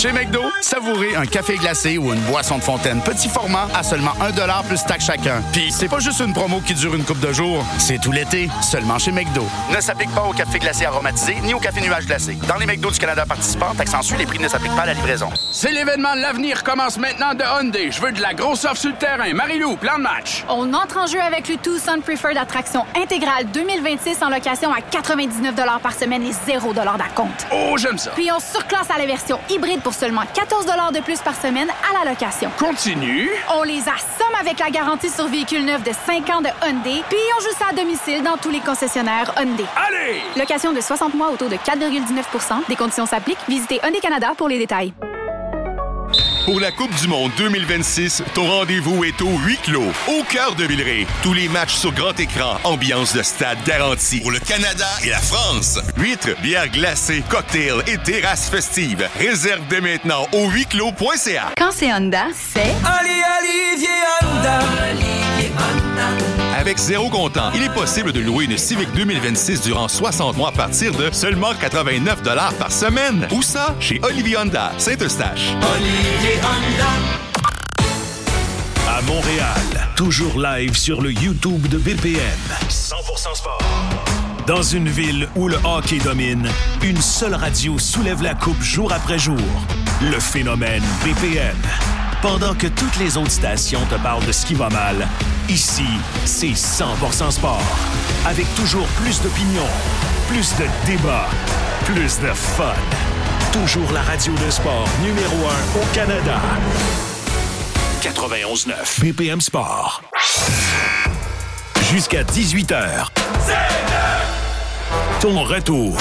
Chez McDo, savourez un café glacé ou une boisson de fontaine petit format à seulement 1$ plus taxe chacun. Puis c'est pas juste une promo qui dure une couple de jours, c'est tout l'été, seulement chez McDo. Ne s'applique pas au café glacé aromatisé ni au café nuage glacé. Dans les McDo du Canada participants, taxe en sus, les prix ne s'appliquent pas à la livraison. C'est l'événement de l'avenir commence maintenant de Hyundai. Je veux de la grosse offre sur le terrain. Marie-Lou, plan de match. On entre en jeu avec le Tucson Preferred Attraction intégrale 2026 en location à 99$ par semaine et 0$ d'acompte. Oh, j'aime ça. Puis on surclasse à la version hybride pour seulement 14$ de plus par semaine à la location. Continue. On les assomme avec la garantie sur véhicule neuf de 5 ans de Hyundai, puis on joue ça à domicile dans tous les concessionnaires Hyundai. Allez! Location de 60 mois au taux de 4,19%. Des conditions s'appliquent. Visitez Hyundai Canada pour les détails. Pour la Coupe du monde 2026, ton rendez-vous est au huis clos, au cœur de Villeray. Tous les matchs sur grand écran, ambiance de stade garantie. Pour le Canada et la France. Huîtres, bières glacées, cocktails et terrasses festives. Réserve dès maintenant au huisclos.ca. Quand c'est Honda, c'est... Olivier Honda. Avec zéro comptant, il est possible de louer une Civic 2026 durant 60 mois à partir de seulement 89$ par semaine. Où ça? Chez Olivier Honda, Saint-Eustache. Olivier Honda. À Montréal, toujours live sur le YouTube de BPM. 100% sport. Dans une ville où le hockey domine, une seule radio soulève la coupe jour après jour. Le phénomène BPM. Pendant que toutes les autres stations te parlent de ce qui va mal, ici, c'est 100% sport. Avec toujours plus d'opinions, plus de débats, plus de fun. Toujours la radio de sport numéro 1 au Canada. 91.9 BPM Sport. Jusqu'à 18h. Ton retour.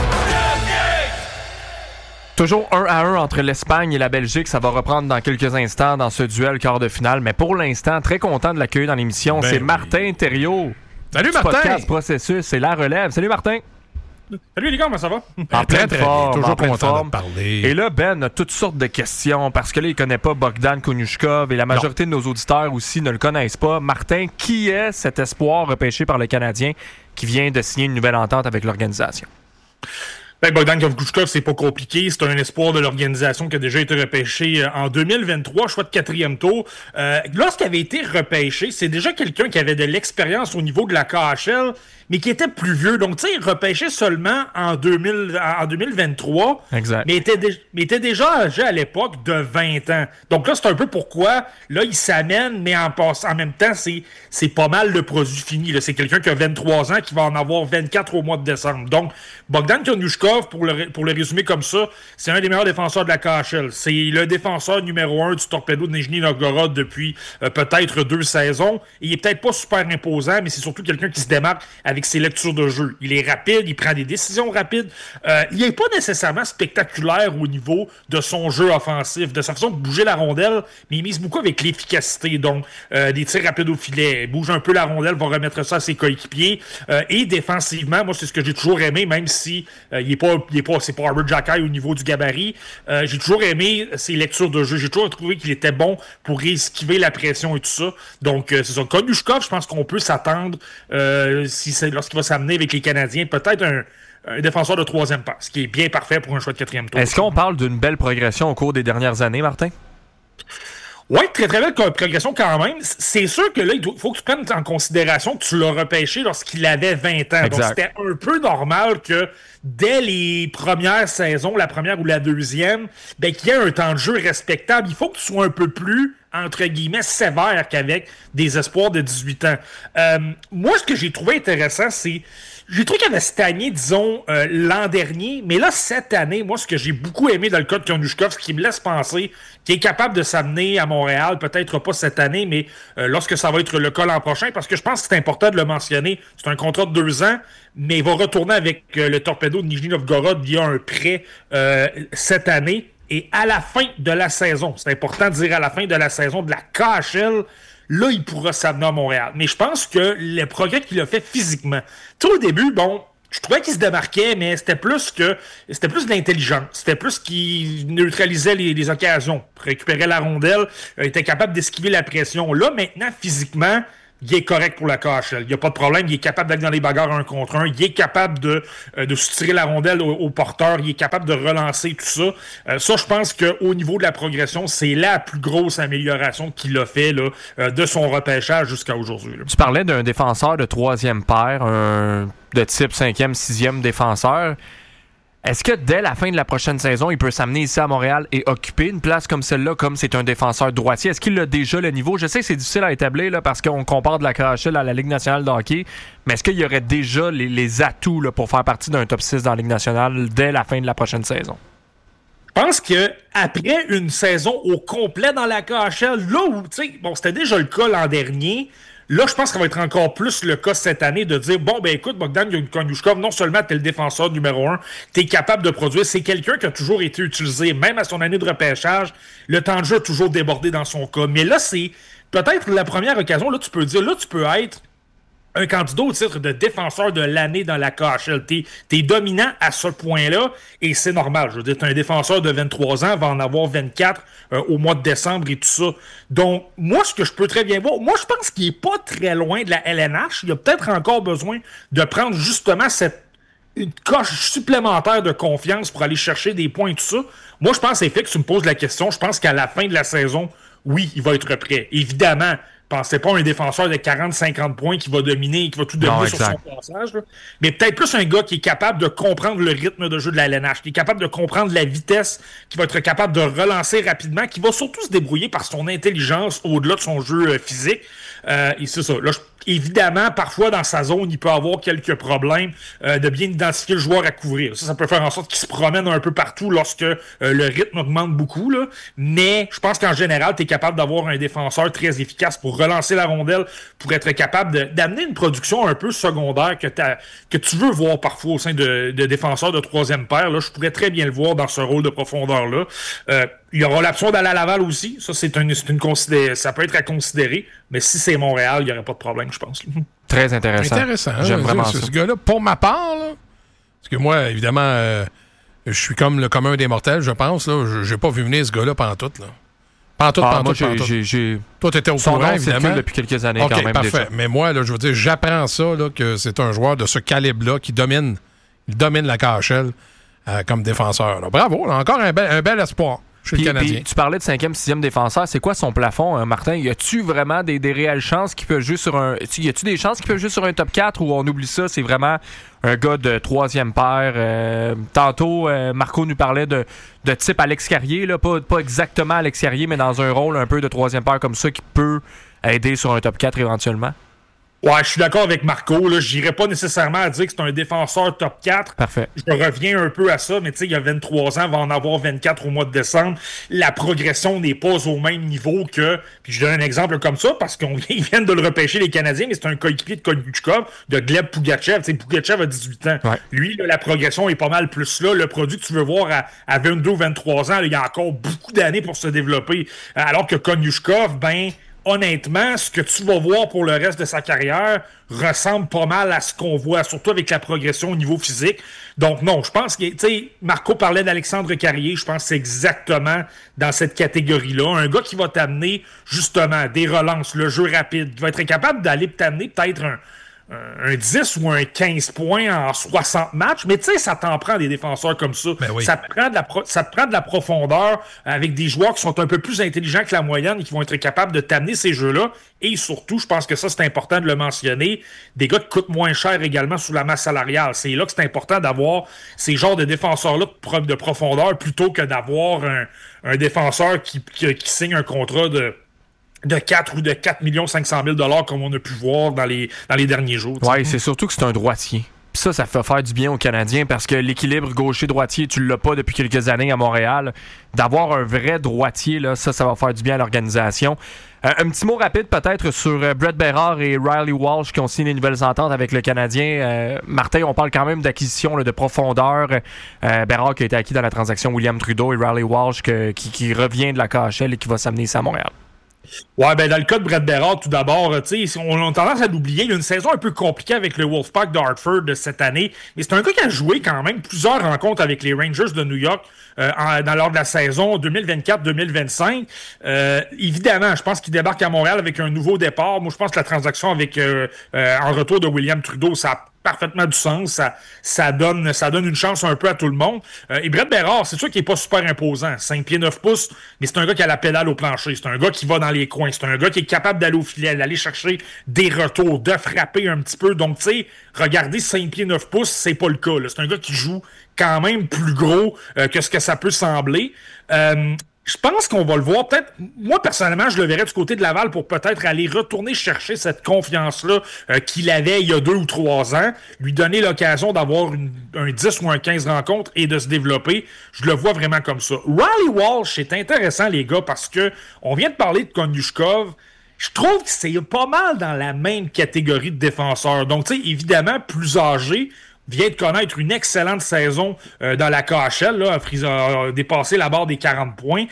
Toujours 1-1 entre l'Espagne et la Belgique. Ça va reprendre dans quelques instants dans ce duel quart de finale. Mais pour l'instant, très content de l'accueillir dans l'émission. C'est Martin Thériault. Salut du Martin! Podcast Processus, c'est la relève. Salut Martin! Salut les gars, comment ça va? En pleine forme, toujours en pleine content forme. de parler. Et là, Ben a toutes sortes de questions parce que là, il connaît pas Bogdan Kouniushkov et la majorité de nos auditeurs aussi ne le connaissent pas. Martin, qui est cet espoir repêché par le Canadien qui vient de signer une nouvelle entente avec l'organisation? Bogdan Kouniushkov, c'est pas compliqué. C'est un espoir de l'organisation qui a déjà été repêché en 2023, choix de 4e tour. Lorsqu'il avait été repêché, c'est déjà quelqu'un qui avait de l'expérience au niveau de la KHL, mais qui était plus vieux. Donc, tu sais, repêché seulement en 2023, exact. mais était déjà âgé à l'époque de 20 ans. Donc là, c'est un peu pourquoi, là, il s'amène, mais en même temps, c'est pas mal de produits finis. Là. C'est quelqu'un qui a 23 ans, qui va en avoir 24 au mois de décembre. Donc, Bogdan Kouniushkov, pour le résumer comme ça, c'est un des meilleurs défenseurs de la KHL. C'est le défenseur numéro 1 du Torpedo de Nijni Novgorod depuis peut-être 2 saisons. Il est peut-être pas super imposant, mais c'est surtout quelqu'un qui se démarque avec ses lectures de jeu. Il est rapide, il prend des décisions rapides. Il n'est pas nécessairement spectaculaire au niveau de son jeu offensif, de sa façon de bouger la rondelle, mais il mise beaucoup avec l'efficacité. Donc, des tirs rapides au filet, il bouge un peu la rondelle, va remettre ça à ses coéquipiers. Et défensivement, moi, c'est ce que j'ai toujours aimé, même si c'est pas Robert Jackay au niveau du gabarit. J'ai toujours aimé ses lectures de jeu. J'ai toujours trouvé qu'il était bon pour esquiver la pression et tout ça. Donc, c'est ça. Kouniushkov, je pense qu'on peut s'attendre, lorsqu'il va s'amener avec les Canadiens, peut-être un défenseur de 3e passe, qui est bien parfait pour un choix de 4e tour. Est-ce qu'on parle d'une belle progression au cours des dernières années, Martin? Oui, très très belle progression quand même. C'est sûr que là, il faut que tu prennes en considération que tu l'as repêché lorsqu'il avait 20 ans. Exact. Donc c'était un peu normal que dès les premières saisons, la première ou la deuxième, qu'il y ait un temps de jeu respectable. Il faut que tu sois un peu plus, entre guillemets, sévère qu'avec des espoirs de 18 ans. Moi, ce que j'ai trouvé intéressant, c'est... J'ai trouvé qu'il avait stagné, disons, l'an dernier, mais là, cette année, moi, ce que j'ai beaucoup aimé dans le cas de Kouniushkov, ce qui me laisse penser qu'il est capable de s'amener à Montréal, peut-être pas cette année, mais lorsque ça va être le cas l'an prochain, parce que je pense que c'est important de le mentionner. C'est un contrat de 2 ans, mais il va retourner avec le Torpedo de Nijni Novgorod via un prêt cette année. Et à la fin de la saison, c'est important de dire à la fin de la saison de la KHL, là, il pourra s'amener à Montréal. Mais je pense que le progrès qu'il a fait physiquement... Tu sais, au début, je trouvais qu'il se démarquait, mais c'était plus de l'intelligence. C'était plus qu'il neutralisait les occasions, récupérait la rondelle, était capable d'esquiver la pression. Là, maintenant, physiquement, il est correct pour la KHL. Il n'y a pas de problème. Il est capable d'aller dans les bagarres 1 contre 1. Il est capable de soutirer la rondelle au porteur. Il est capable de relancer tout ça. Ça, je pense qu'au niveau de la progression, c'est la plus grosse amélioration qu'il a fait là, de son repêchage jusqu'à aujourd'hui. Là. Tu parlais d'un défenseur de 3e paire, de type 5e, 6e défenseur. Est-ce que dès la fin de la prochaine saison, il peut s'amener ici à Montréal et occuper une place comme celle-là, comme c'est un défenseur droitier? Est-ce qu'il a déjà le niveau? Je sais que c'est difficile à établir là, parce qu'on compare de la KHL à la Ligue nationale de hockey, mais est-ce qu'il y aurait déjà les atouts là, pour faire partie d'un top 6 dans la Ligue nationale dès la fin de la prochaine saison? Je pense qu'après une saison au complet dans la KHL, là où, tu sais, bon, c'était déjà le cas l'an dernier, là, je pense que ça va être encore plus le cas cette année de dire, bon, ben écoute, Bogdan Konyushkov, non seulement t'es le défenseur numéro 1, t'es capable de produire, c'est quelqu'un qui a toujours été utilisé, même à son année de repêchage, le temps de jeu a toujours débordé dans son cas. Mais là, c'est peut-être la première occasion, là, tu peux dire, là, tu peux être un candidat au titre de défenseur de l'année dans la KHL. T'es dominant à ce point-là, et c'est normal. Je veux dire, t'es un défenseur de 23 ans, va en avoir 24 au mois de décembre et tout ça. Donc, moi, ce que je peux très bien voir, moi, je pense qu'il est pas très loin de la LNH. Il a peut-être encore besoin de prendre justement une coche supplémentaire de confiance pour aller chercher des points et tout ça. Moi, je pense, c'est fait que tu me poses la question, je pense qu'à la fin de la saison, oui, il va être prêt. Évidemment, pensez pas un défenseur de 40-50 points qui va dominer et qui va tout dominer sur son passage. Là. Mais peut-être plus un gars qui est capable de comprendre le rythme de jeu de la LNH, qui est capable de comprendre la vitesse, qui va être capable de relancer rapidement, qui va surtout se débrouiller par son intelligence au-delà de son jeu physique. Et c'est ça. Là, évidemment, parfois, dans sa zone, il peut avoir quelques problèmes de bien identifier le joueur à couvrir. Ça peut faire en sorte qu'il se promène un peu partout lorsque le rythme augmente beaucoup. Là. Mais je pense qu'en général, tu es capable d'avoir un défenseur très efficace pour relancer la rondelle, pour être capable d'amener une production un peu secondaire que tu veux voir parfois au sein de défenseurs de 3e paire. Là, je pourrais très bien le voir dans ce rôle de profondeur-là. Il y aura l'option d'aller à Laval aussi. Ça, ça peut être à considérer. Mais si c'est Montréal, il n'y aurait pas de problème, je pense. Très intéressant. Intéressant. J'aime vraiment ça. Ce gars-là, pour ma part, là, parce que moi, évidemment, je suis comme le commun des mortels, je pense. Là, j'ai pas vu venir ce gars-là pantoute. Là. Pantoute. Toi, t'étais au courant, évidemment. Depuis quelques années, okay, quand même. Parfait. Déjà. Mais moi, là, je veux dire, j'apprends ça, là, que c'est un joueur de ce calibre-là qui domine la KHL comme défenseur. Là. Bravo, là, encore un bel espoir. Puis, tu parlais de 5e, 6e défenseur. C'est quoi son plafond, Martin? Y a-tu vraiment des réelles chances qu'il peut jouer sur un... Y a-tu des chances qu'il peut jouer sur un top 4 ou on oublie ça? C'est vraiment un gars de 3e paire. Tantôt, Marco nous parlait de type Alex Carrier. Là. Pas exactement Alex Carrier, mais dans un rôle un peu de 3e paire comme ça qui peut aider sur un top 4 éventuellement. Ouais, je suis d'accord avec Marco. Je n'irais pas nécessairement à dire que c'est un défenseur top 4. Parfait. Je reviens un peu à ça, mais tu sais, il y a 23 ans, va en avoir 24 au mois de décembre. La progression n'est pas au même niveau que... Puis je donne un exemple comme ça, parce qu'ils viennent de le repêcher, les Canadiens, mais c'est un coéquipier de Konyushkov, de Gleb Pugachev. Tu sais, Pugachev a 18 ans. Ouais. Lui, là, la progression est pas mal plus là. Le produit que tu veux voir à 22 ou 23 ans, là, il y a encore beaucoup d'années pour se développer. Alors que Konyushkov, honnêtement, ce que tu vas voir pour le reste de sa carrière ressemble pas mal à ce qu'on voit, surtout avec la progression au niveau physique. Donc non, je pense que, tu sais, Marco parlait d'Alexandre Carrier, je pense que c'est exactement dans cette catégorie-là. Un gars qui va t'amener, justement, des relances, le jeu rapide, qui va être capable d'aller t'amener peut-être un 10 ou un 15 points en 60 matchs, mais tu sais, ça t'en prend des défenseurs comme ça. Ben oui. Ça te prend de la profondeur avec des joueurs qui sont un peu plus intelligents que la moyenne et qui vont être capables de t'amener ces jeux-là. Et surtout, je pense que ça, c'est important de le mentionner, des gars qui coûtent moins cher également sous la masse salariale. C'est là que c'est important d'avoir ces genres de défenseurs-là de profondeur plutôt que d'avoir un défenseur qui signe un contrat de 4 ou de 4 500 000 comme on a pu voir dans les derniers jours. Oui, c'est surtout que c'est un droitier. Puis ça fait faire du bien aux Canadiens parce que l'équilibre gaucher-droitier, tu l'as pas depuis quelques années à Montréal. D'avoir un vrai droitier, là, ça va faire du bien à l'organisation. Un petit mot rapide peut-être sur Brett Berard et Riley Walsh qui ont signé les nouvelles ententes avec le Canadien. Martin, on parle quand même d'acquisition là, de profondeur. Berard qui a été acquis dans la transaction William Trudeau et Riley Walsh qui revient de la KHL et qui va s'amener ici à Montréal. Ouais, ben dans le cas de Brett Berard, tout d'abord, on a tendance à l'oublier. Il y a une saison un peu compliquée avec le Wolfpack d'Hartford de cette année. Mais c'est un gars qui a joué quand même plusieurs rencontres avec les Rangers de New York lors de la saison 2024-2025. Évidemment, je pense qu'il débarque à Montréal avec un nouveau départ. Moi, je pense que la transaction avec en retour de William Trudeau, ça a parfaitement du sens. Ça donne une chance un peu à tout le monde. Et Brett Berard, c'est sûr qu'il n'est pas super imposant. 5 pieds 9 pouces, mais c'est un gars qui a la pédale au plancher. C'est un gars qui va dans les coins. C'est un gars qui est capable d'aller au filet, d'aller chercher des retours, de frapper un petit peu. Donc, tu sais, regardez 5 pieds 9 pouces, c'est pas le cas. Là. C'est un gars qui joue quand même plus gros que ce que ça peut sembler. Je pense qu'on va le voir. Peut-être, moi, personnellement, je le verrais du côté de Laval pour peut-être aller retourner chercher cette confiance-là qu'il avait il y a 2 ou 3 ans, lui donner l'occasion d'avoir un 10 ou un 15 rencontres et de se développer. Je le vois vraiment comme ça. Riley Walsh, c'est intéressant, les gars, parce que on vient de parler de Konyushkov. Je trouve que c'est pas mal dans la même catégorie de défenseurs. Donc, tu sais, évidemment, plus âgé, vient de connaître une excellente saison dans la KHL, là, a dépassé la barre des 40 points.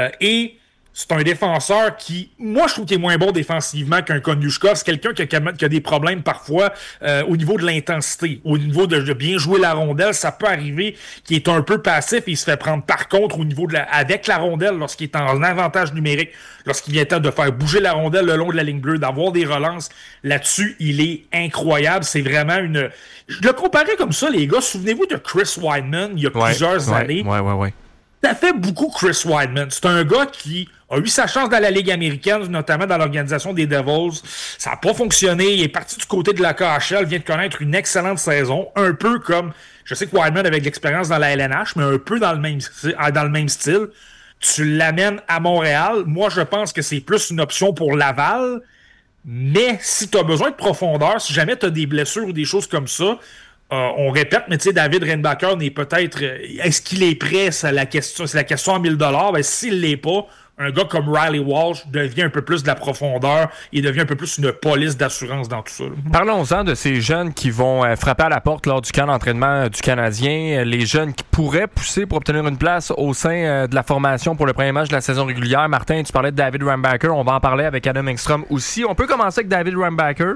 Et c'est un défenseur qui, moi, je trouve qu'il est moins bon défensivement qu'un Konyushkov. C'est quelqu'un qui a des problèmes parfois au niveau de l'intensité, au niveau de bien jouer la rondelle. Ça peut arriver qu'il est un peu passif et il se fait prendre par contre au niveau avec la rondelle lorsqu'il est en avantage numérique, lorsqu'il vient temps de faire bouger la rondelle le long de la ligne bleue, d'avoir des relances. Là-dessus, il est incroyable. C'est vraiment une... Je le comparais comme ça, les gars. Souvenez-vous de Chris Wideman il y a plusieurs années. Ouais. Ça fait beaucoup Chris Wideman. C'est un gars qui a eu sa chance dans la Ligue américaine, notamment dans l'organisation des Devils. Ça n'a pas fonctionné. Il est parti du côté de la KHL, vient de connaître une excellente saison. Un peu comme, je sais que Wideman avait de l'expérience dans la LNH, mais un peu dans le même style. Tu l'amènes à Montréal. Moi, je pense que c'est plus une option pour Laval. Mais si tu as besoin de profondeur, si jamais tu as des blessures ou des choses comme ça, on répète, mais tu sais, David Reinbacher n'est peut-être... Est-ce qu'il est prêt? C'est la question à 1000 $. Ben, s'il l'est pas, un gars comme Riley Walsh devient un peu plus de la profondeur et devient un peu plus une police d'assurance dans tout ça. Parlons-en de ces jeunes qui vont frapper à la porte lors du camp d'entraînement du Canadien. Les jeunes qui pourraient pousser pour obtenir une place au sein de la formation pour le premier match de la saison régulière. Martin, tu parlais de David Reinbacher. On va en parler avec Adam Engstrom aussi. On peut commencer avec David Reinbacher.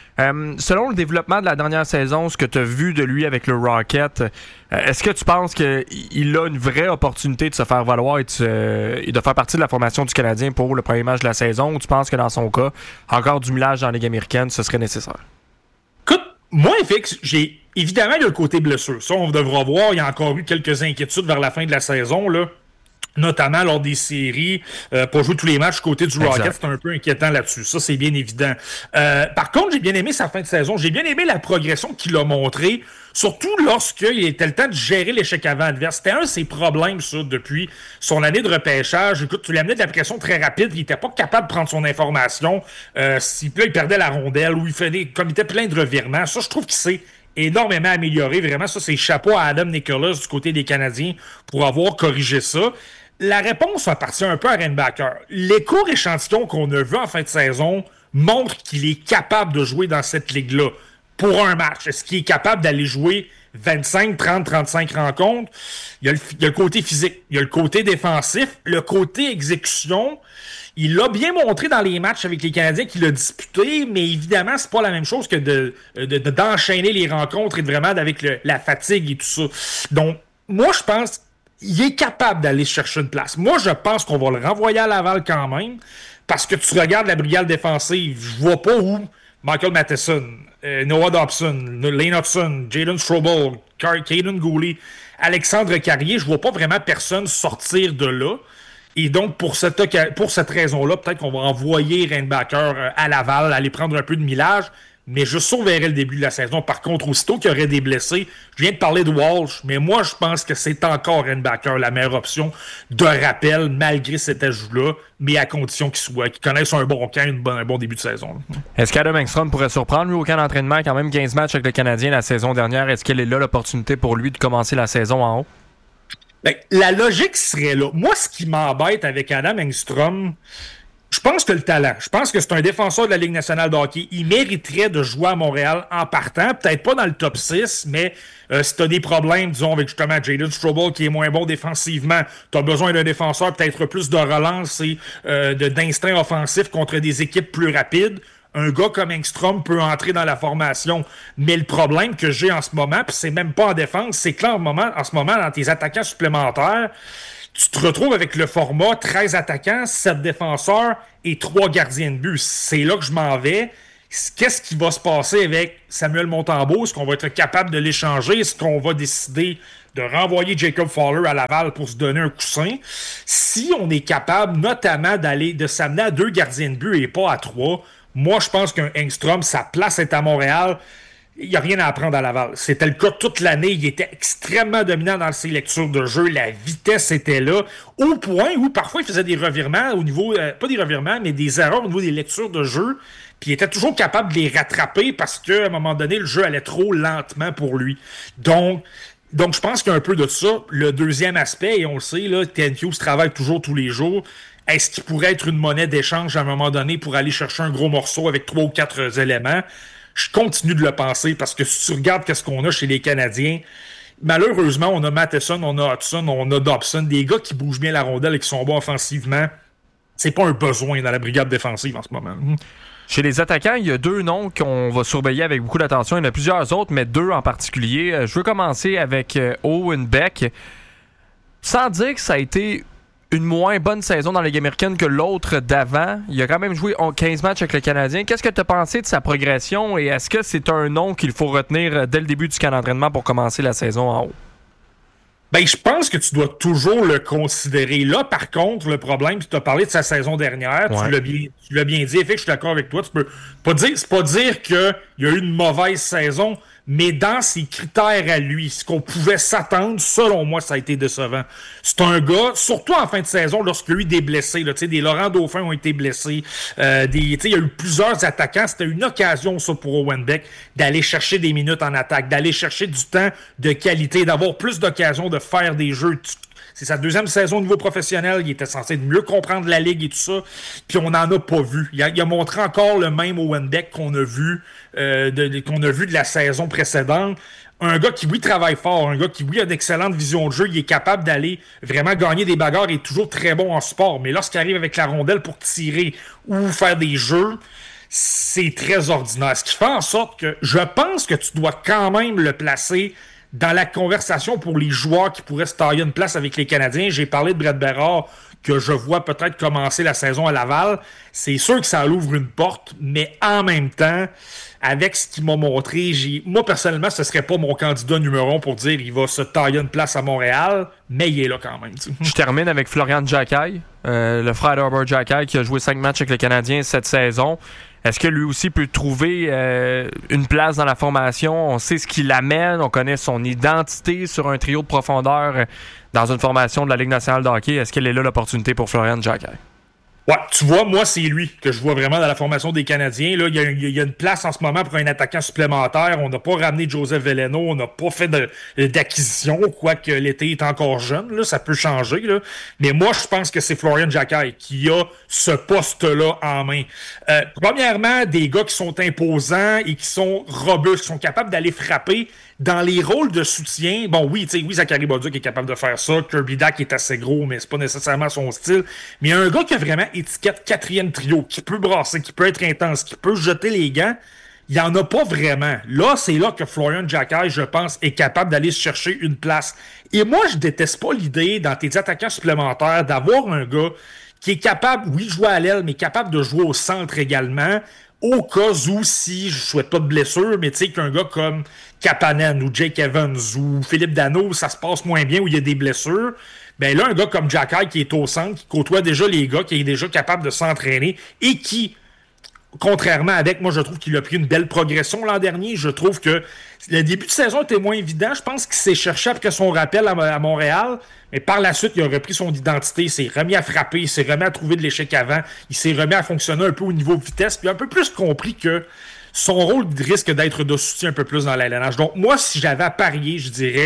Selon le développement de la dernière saison, ce que tu as vu de lui avec le Rocket, est-ce que tu penses qu'il a une vraie opportunité de se faire valoir et de faire partie de la formation du Canadien pour le premier match de la saison, ou tu penses que dans son cas, encore du millage dans la Ligue américaine, ce serait nécessaire? Écoute, moi, FX, évidemment, il y a le côté blessure. Ça, on devra voir. Il y a encore eu quelques inquiétudes vers la fin de la saison, là. Notamment lors des séries, pour jouer tous les matchs côté du Rocket, c'est un peu inquiétant là-dessus. Ça, c'est bien évident. Par contre, j'ai bien aimé sa fin de saison. J'ai bien aimé la progression qu'il a montrée, surtout lorsqu'il était le temps de gérer l'échec avant adverse. C'était un de ses problèmes, ça, depuis son année de repêchage. Écoute, tu lui amenais de la pression très rapide, il était pas capable de prendre son information. Là, il perdait la rondelle, ou il était plein de revirements. Ça, je trouve qu'il s'est énormément amélioré. Vraiment, ça, c'est chapeau à Adam Nicholas du côté des Canadiens pour avoir corrigé ça. La réponse appartient un peu à Reinbacher. Les courts échantillons qu'on a vus en fin de saison montrent qu'il est capable de jouer dans cette ligue-là pour un match. Est-ce qu'il est capable d'aller jouer 25, 30, 35 rencontres? Il y a le côté physique, il y a le côté défensif, le côté exécution. Il l'a bien montré dans les matchs avec les Canadiens qu'il a disputé, mais évidemment, c'est pas la même chose que d'enchaîner les rencontres et vraiment avec la fatigue et tout ça. Donc, moi, je pense il est capable d'aller chercher une place. Moi, je pense qu'on va le renvoyer à Laval quand même, parce que tu regardes la brigade défensive, je vois pas où Michael Matheson, Noah Dobson, Lane Hudson, Jayden Strobel, Caden Gooley, Alexandre Carrier, je vois pas vraiment personne sortir de là. Et donc, pour cette raison-là, peut-être qu'on va envoyer Reinbacher à Laval, aller prendre un peu de millage, mais je surveillerai le début de la saison. Par contre, aussitôt qu'il y aurait des blessés, je viens de parler de Walsh, mais moi, je pense que c'est encore Reinbacher la meilleure option de rappel, malgré cet ajout-là, mais à condition qu'il connaisse un bon camp, un bon début de saison. Est-ce qu'Adam Engstrom pourrait surprendre, lui, au camp d'entraînement? Quand même 15 matchs avec le Canadien la saison dernière. Est-ce qu'elle est là l'opportunité pour lui de commencer la saison en haut? Ben, la logique serait là. Moi, ce qui m'embête avec Adam Engstrom, je pense que le talent, je pense que c'est un défenseur de la Ligue nationale de hockey. Il mériterait de jouer à Montréal en partant. Peut-être pas dans le top 6, mais si tu as des problèmes, disons, avec justement Jayden Strobel qui est moins bon défensivement, tu as besoin d'un défenseur peut-être plus de relance et d'instinct offensif contre des équipes plus rapides. Un gars comme Engstrom peut entrer dans la formation. Mais le problème que j'ai en ce moment, puis c'est même pas en défense, c'est que là, en ce moment, dans tes attaquants supplémentaires, tu te retrouves avec le format 13 attaquants, 7 défenseurs et 3 gardiens de but. C'est là que je m'en vais. Qu'est-ce qui va se passer avec Samuel Montembeault? Est-ce qu'on va être capable de l'échanger? Est-ce qu'on va décider de renvoyer Jacob Fowler à Laval pour se donner un coussin? Si on est capable, notamment, de s'amener à 2 gardiens de but et pas à 3, moi, je pense qu'un Engstrom, sa place est à Montréal. Il n'y a rien à apprendre à Laval. C'était le cas toute l'année. Il était extrêmement dominant dans ses lectures de jeu. La vitesse était là. Au point où, parfois, il faisait des revirements au niveau... pas des revirements, mais des erreurs au niveau des lectures de jeu. Puis il était toujours capable de les rattraper parce qu'à un moment donné, le jeu allait trop lentement pour lui. Donc je pense qu'il y a un peu de ça. Le deuxième aspect, et on le sait, là, Ken Hughes travaille toujours tous les jours. Est-ce qu'il pourrait être une monnaie d'échange à un moment donné pour aller chercher un gros morceau avec 3 ou 4 éléments? Je continue de le penser parce que si tu regardes qu'est-ce qu'on a chez les Canadiens, malheureusement, on a Matheson, on a Hudson, on a Dobson, des gars qui bougent bien la rondelle et qui sont bons offensivement. C'est pas un besoin dans la brigade défensive en ce moment. Chez les attaquants, il y a 2 noms qu'on va surveiller avec beaucoup d'attention. Il y en a plusieurs autres, mais 2 en particulier. Je veux commencer avec Owen Beck. Sans dire que ça a été une moins bonne saison dans la Ligue américaine que l'autre d'avant. Il a quand même joué 15 matchs avec le Canadien. Qu'est-ce que tu as pensé de sa progression et est-ce que c'est un nom qu'il faut retenir dès le début du camp d'entraînement pour commencer la saison en haut? Ben, je pense que tu dois toujours le considérer. Là, par contre, le problème, tu as parlé de sa saison dernière, ouais. Tu l'as bien dit, et fait que je suis d'accord avec toi. Tu peux pas dire, c'est pas dire qu'il y a eu une mauvaise saison, mais dans ses critères à lui, ce qu'on pouvait s'attendre, selon moi, ça a été décevant. C'est un gars, surtout en fin de saison, lorsqu'il y a eu des blessés, là, des Laurent Dauphin ont été blessés, il y a eu plusieurs attaquants. C'était une occasion, ça, pour Owen Beck, d'aller chercher des minutes en attaque, d'aller chercher du temps de qualité, d'avoir plus d'occasions de faire des jeux. C'est sa 2e saison au niveau professionnel. Il était censé mieux comprendre la Ligue et tout ça. Puis on n'en a pas vu. Il a montré encore le même Owen Beck qu'on a vu de la saison précédente. Un gars qui, oui, travaille fort. Un gars qui, oui, a d'excellente vision de jeu. Il est capable d'aller vraiment gagner des bagarres et est toujours très bon en sport. Mais lorsqu'il arrive avec la rondelle pour tirer ou faire des jeux, c'est très ordinaire. Ce qui fait en sorte que je pense que tu dois quand même le placer dans la conversation pour les joueurs qui pourraient se tailler une place avec les Canadiens. J'ai parlé de Brett Berard, que je vois peut-être commencer la saison à Laval. C'est sûr que ça ouvre une porte, mais en même temps, avec ce qu'il m'a montré, moi, personnellement, ce serait pas mon candidat numéro 1 pour dire il va se tailler une place à Montréal, mais il est là quand même. T'sais. Je termine avec Florian Xhekaj, le frère d'Herbert Xhekaj, qui a joué 5 matchs avec le Canadien cette saison. Est-ce que lui aussi peut trouver une place dans la formation? On sait ce qu'il amène, on connaît son identité sur un trio de profondeur dans une formation de la Ligue nationale de hockey. Est-ce qu'elle est là l'opportunité pour Florian Xhekaj? Ouais, tu vois, moi, c'est lui que je vois vraiment dans la formation des Canadiens. Là, il y a une place en ce moment pour un attaquant supplémentaire. On n'a pas ramené Joseph Veleno, on n'a pas fait d'acquisition, quoique l'été est encore jeune. Là, ça peut changer. Là. Mais moi, je pense que c'est Florian Xhekaj qui a ce poste-là en main. Premièrement, des gars qui sont imposants et qui sont robustes, qui sont capables d'aller frapper. Dans les rôles de soutien, bon, oui, Zachary Bolduc est capable de faire ça. Kirby Dack est assez gros, mais c'est pas nécessairement son style. Mais il y a un gars qui a vraiment étiquette 4e trio, qui peut brasser, qui peut être intense, qui peut jeter les gants. Il n'y en a pas vraiment. Là, c'est là que Florian Xhekaj, je pense, est capable d'aller se chercher une place. Et moi, je déteste pas l'idée, dans tes attaquants supplémentaires, d'avoir un gars qui est capable, oui, de jouer à l'aile, mais capable de jouer au centre également. Au cas où, si je souhaite pas de blessure, mais tu sais qu'un gars comme Kapanen ou Jake Evans ou Philippe Danault, ça se passe moins bien où il y a des blessures, ben là, un gars comme Xhekaj qui est au centre, qui côtoie déjà les gars, qui est déjà capable de s'entraîner et qui, contrairement à Beck, moi, je trouve qu'il a pris une belle progression l'an dernier. Je trouve que le début de saison était moins évident. Je pense qu'il s'est cherché après son rappel à Montréal. Mais par la suite, il a repris son identité. Il s'est remis à frapper. Il s'est remis à trouver de l'échec avant. Il s'est remis à fonctionner un peu au niveau de vitesse. Puis il a un peu plus compris que son rôle risque d'être de soutien un peu plus dans la LNH. Donc moi, si j'avais à parier, je dirais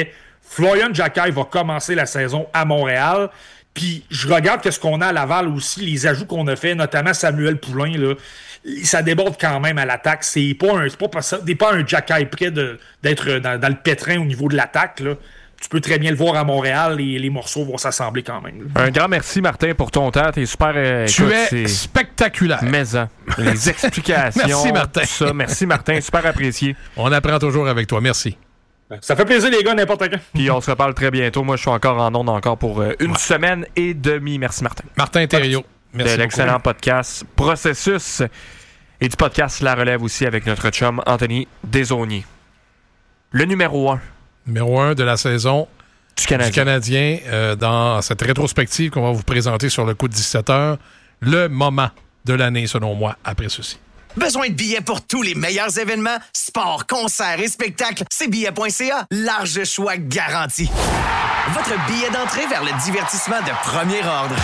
Florian Jacquet va commencer la saison à Montréal. Puis je regarde qu'est-ce qu'on a à Laval aussi, les ajouts qu'on a fait, notamment Samuel Poulain, là, ça déborde quand même à l'attaque. C'est pas un Jacquet près d'être dans le pétrin au niveau de l'attaque, là. Tu peux très bien le voir à Montréal et les morceaux vont s'assembler quand même. Là. Un grand merci, Martin, pour ton temps. T'es super... tu es spectaculaire. Maison. Les explications. Merci, Martin. Tout ça. Merci, Martin. Super apprécié. On apprend toujours avec toi. Merci. Ça fait plaisir, les gars, n'importe quand. Puis on se reparle très bientôt. Moi, je suis encore en onde encore pour une semaine et demie. Merci, Martin. Martin Thériault. Merci de l'excellent podcast Processus et du podcast La Relève aussi avec notre chum Anthony Desaulniers. Le numéro 1. Numéro 1 de la saison du Canadien dans cette rétrospective qu'on va vous présenter sur le coup de 17h. Le moment de l'année, selon moi, après ceci. Besoin de billets pour tous les meilleurs événements? Sports, concerts et spectacles, c'est billets.ca. Large choix garanti. Votre billet d'entrée vers le divertissement de premier ordre.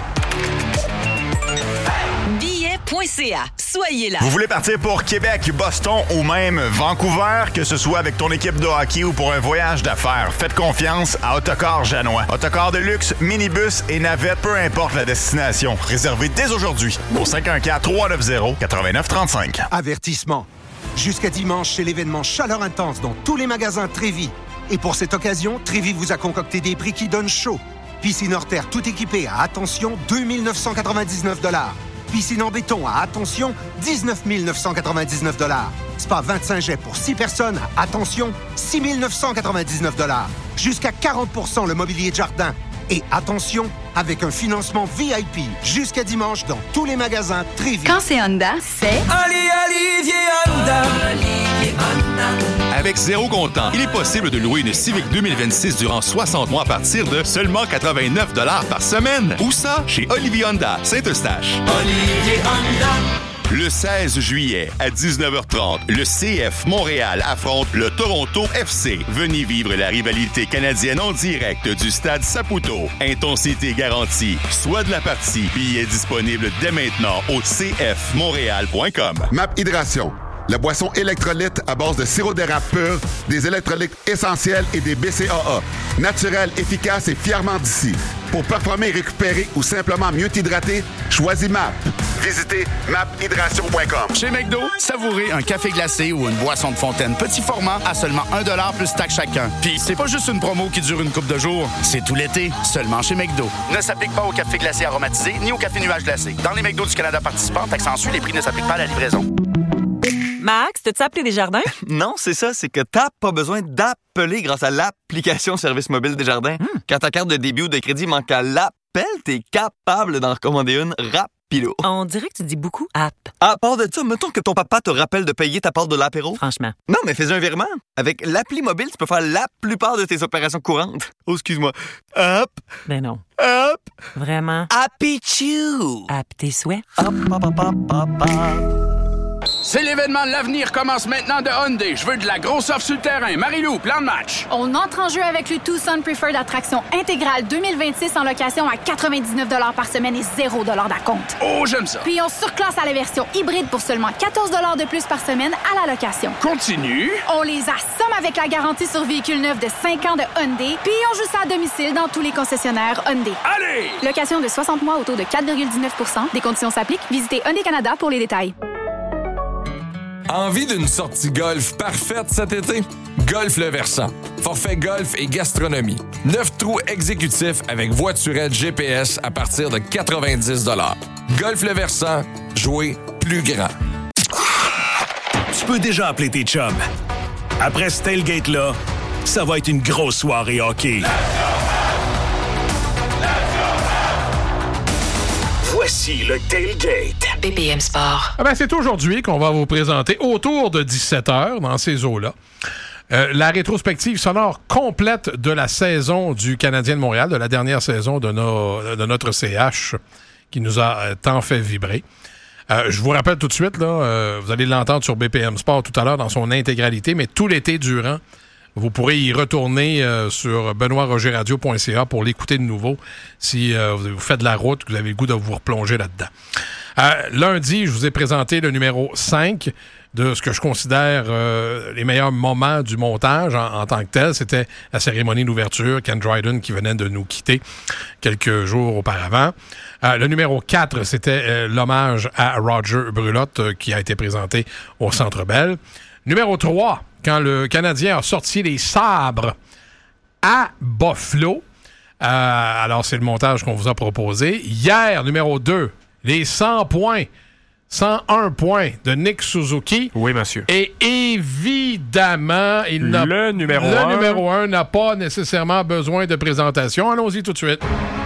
Billets.ca. Soyez là. Vous voulez partir pour Québec, Boston ou même Vancouver, que ce soit avec ton équipe de hockey ou pour un voyage d'affaires, faites confiance à Autocar Janois. Autocar de luxe, minibus et navette, peu importe la destination. Réservez dès aujourd'hui au 514-390-8935. Avertissement. Jusqu'à dimanche, c'est l'événement Chaleur Intense dans tous les magasins Trévis. Et pour cette occasion, Trévis vous a concocté des prix qui donnent chaud. Piscine hors terre tout équipée à, attention, 2 999 $. Piscine en béton à, attention, 19 999 $. Spa 25 jets pour 6 personnes à, attention, 6 999 $. Jusqu'à 40% le mobilier de jardin. Et attention, avec un financement VIP jusqu'à dimanche dans tous les magasins Trévis. Quand c'est Honda, c'est... Olivier Honda. Avec zéro comptant, il est possible de louer une Civic 2026 durant 60 mois à partir de seulement 89 $ par semaine. Où ça? Chez Olivier Honda, Saint-Eustache. Olivier Honda. Le 16 juillet à 19h30, le CF Montréal affronte le Toronto FC. Venez vivre la rivalité canadienne en direct du stade Saputo. Intensité garantie. Soit de la partie. Billets disponibles dès maintenant au cfmontréal.com. MAP Hydration. La boisson électrolyte à base de sirop d'érable pur, des électrolytes essentiels et des BCAA. Naturel, efficace et fièrement d'ici. Pour performer, récupérer ou simplement mieux t'hydrater, choisis MAP. Visitez maphydration.com. Chez McDo, savourez un café glacé ou une boisson de fontaine petit format à seulement 1$ plus taxe chacun. Puis c'est pas juste une promo qui dure une couple de jours, c'est tout l'été, seulement chez McDo. Ne s'applique pas au café glacé aromatisé ni au café nuage glacé. Dans les McDo du Canada participants, taxe en sus, les prix ne s'appliquent pas à la livraison. Max, t'as-tu appelé Desjardins? Non, c'est ça, c'est que t'as pas besoin d'appeler grâce à l'application Service mobile Desjardins. Quand ta carte de débit ou de crédit manque à l'appel, t'es capable d'en recommander une rapido. On dirait que tu dis beaucoup app. À part de ça, mettons que ton papa te rappelle de payer ta part de l'apéro. Franchement. Non, mais fais un virement. Avec l'appli mobile, tu peux faire la plupart de tes opérations courantes. Oh, excuse-moi. Hop. Ben non. Hop. Vraiment. Happy Chew. App tes souhaits. Hop, hop, hop, hop, hop, hop. C'est l'événement de l'avenir commence maintenant de Hyundai. Je veux de la grosse offre sur le terrain. Marie-Lou, plan de match. On entre en jeu avec le Tucson Preferred Attraction intégrale 2026 en location à 99 $ par semaine et 0 $ d'acompte. Oh, j'aime ça. Puis on surclasse à la version hybride pour seulement 14 $ de plus par semaine à la location. Continue. On les assomme avec la garantie sur véhicule neuf de 5 ans de Hyundai. Puis on joue ça à domicile dans tous les concessionnaires Hyundai. Allez! Location de 60 mois au taux de 4,19 %. Des conditions s'appliquent. Visitez Hyundai Canada pour les détails. Envie d'une sortie golf parfaite cet été? Golf Le Versant. Forfait golf et gastronomie. 9 trous exécutifs avec voiturette GPS à partir de 90 $. Golf Le Versant. Jouer plus grand. Tu peux déjà appeler tes chums. Après ce tailgate-là, ça va être une grosse soirée hockey. Voici le Tailgate. BPM Sport. C'est aujourd'hui qu'on va vous présenter autour de 17h dans ces eaux-là. La rétrospective sonore complète de la saison du Canadien de Montréal, de la dernière saison de notre CH qui nous a tant fait vibrer. Je vous rappelle tout de suite, là, vous allez l'entendre sur BPM Sport tout à l'heure dans son intégralité, mais tout l'été durant, vous pourrez y retourner sur benoîtrogerradio.ca pour l'écouter de nouveau si vous faites de la route, que vous avez le goût de vous replonger là-dedans. Lundi, je vous ai présenté le numéro 5 de ce que je considère les meilleurs moments du montage en tant que tel. C'était la cérémonie d'ouverture, Ken Dryden qui venait de nous quitter quelques jours auparavant. Le numéro 4, c'était l'hommage à Roger Brulotte qui a été présenté au Centre Bell. Numéro 3, quand le Canadien a sorti les sabres à Buffalo. Alors, c'est le montage qu'on vous a proposé. Hier, numéro 2, les 100 points. 101 points de Nick Suzuki. Oui, monsieur. Et évidemment, le numéro 1 n'a pas nécessairement besoin de présentation. Allons-y tout de suite.